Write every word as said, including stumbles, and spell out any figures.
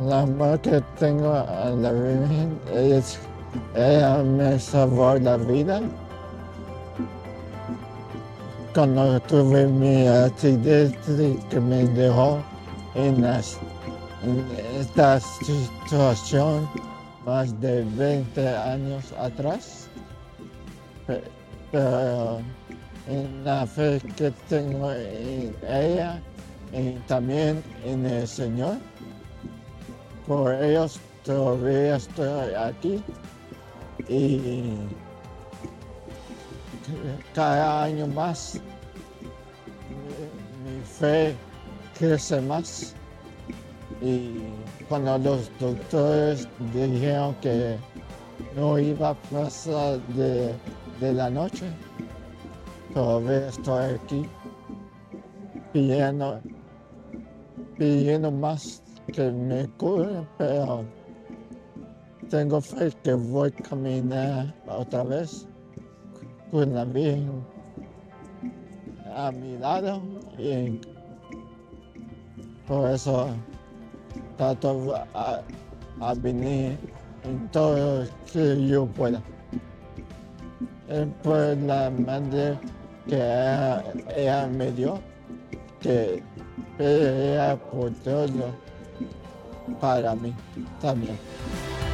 el amor que tengo a la Virgen es, ella me salvó la vida cuando tuve mi accidente que me dejó en, las, en esta situación más de veinte años atrás. Pero en la fe que tengo en ella y también en el Señor, por ellos todavía estoy aquí y cada año más mi, mi fe crece más. Y cuando los doctores dijeron que no iba a pasar de, de la noche, todavía estoy aquí pidiendo, pidiendo más que me cure, pero tengo fe que voy a caminar otra vez con la Virgen a mi lado y por eso trato a, a venir en todo lo que yo pueda. Es por la madre que ella, ella me dio, que pelea por todo para mí también.